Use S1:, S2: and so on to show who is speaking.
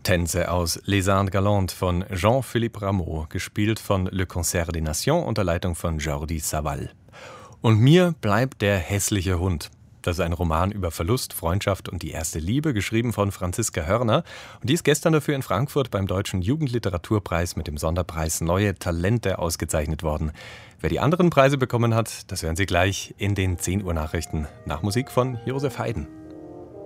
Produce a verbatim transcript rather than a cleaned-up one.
S1: Tänze aus Les Indes Galantes von Jean-Philippe Rameau, gespielt von Le Concert des Nations unter Leitung von Jordi Savall. Und mir bleibt der hässliche Hund. Das ist ein Roman über Verlust, Freundschaft und die erste Liebe, geschrieben von Franziska Hörner. Und die ist gestern dafür in Frankfurt beim Deutschen Jugendliteraturpreis mit dem Sonderpreis Neue Talente ausgezeichnet worden. Wer die anderen Preise bekommen hat, das hören Sie gleich in den zehn Uhr Nachrichten nach Musik von Josef Haydn.